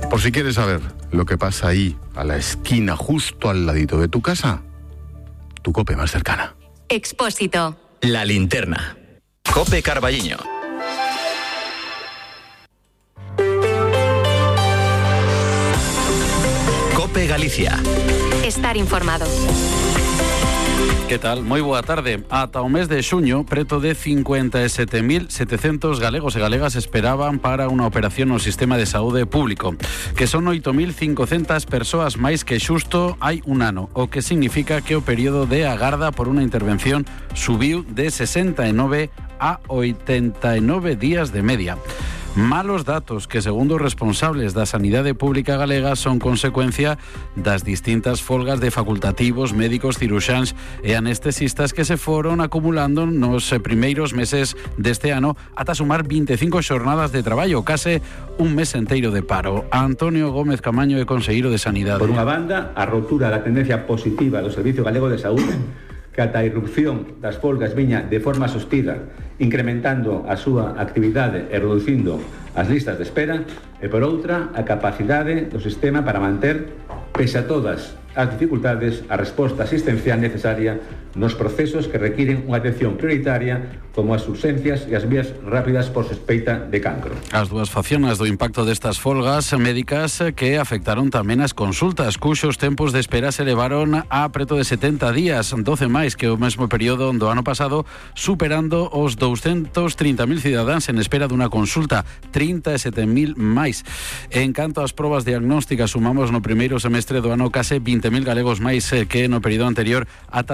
Por si quieres saber lo que pasa ahí, a la esquina, justo al ladito de tu casa, tu COPE más cercana. Expósito. La linterna. COPE Carballiño. COPE Galicia. Estar informado. Que tal? Moi boa tarde. Ata o mes de xuño, preto de 57.700 galegos e galegas esperaban para unha operación no sistema de saúde público, que son 8.500 persoas máis que xusto hai un ano, o que significa que o período de agarda por unha intervención subiu de 69 a 89 días de media. Malos datos que, segundo os responsables da Sanidade Pública Galega, son consecuencia das distintas folgas de facultativos, médicos, ciruxáns e anestesistas que se foron acumulando nos primeiros meses deste ano ata sumar 25 xornadas de traballo, case un mes enteiro de paro. Antonio Gómez Camaño é conselleiro de Sanidade. Por unha banda, a rotura da tendencia positiva do Servicio Galego de Saúde, que ata a irrupción das folgas viña de forma sostida, incrementando a súa actividade e reducindo as listas de espera, e por outra, a capacidade do sistema para manter, pese a todas as dificultades, a resposta asistencial necesaria nos procesos que requiren unha atención prioritaria, como as urxencias e as vías rápidas por sospeita de cancro. As dúas facionas do impacto destas folgas médicas que afectaron tamén as consultas, cuxos tempos de espera se elevaron a preto de 70 días, 12 máis que o mesmo período do ano pasado, superando os 230.000 cidadáns en espera dunha consulta, 37.000 máis. En canto ás probas diagnósticas, sumamos no primeiro semestre do ano case 20.000 galegos máis que no período anterior, ata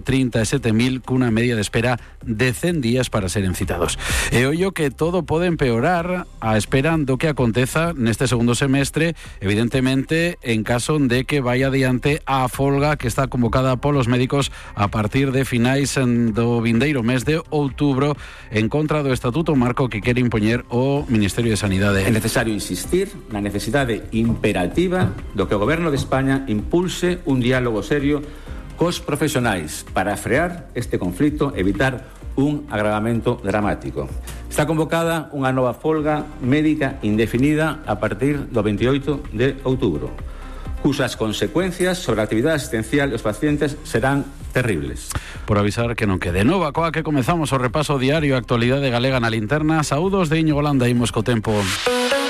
137.000, cunha media de espera de 100 días para seren citados. E ollo que todo pode empeorar a espera do que aconteza neste segundo semestre, evidentemente en caso de que vai adiante a folga que está convocada polos médicos a partir de finais do vindeiro mes de outubro en contra do Estatuto Marco que quere impoñer o Ministerio de Sanidade. É necesario insistir na necesidade imperativa do que o Goberno de España impulse un diálogo serio cos profesionais para frear este conflito e evitar un agravamento dramático. Está convocada unha nova folga médica indefinida a partir do 28 de outubro, cusas consecuencias sobre a actividade asistencial dos pacientes serán terribles. Por avisar que non quede nova, coa que comezamos o repaso diario a actualidade galega na linterna. Saúdos de Íñigo Landa, imos co tempo.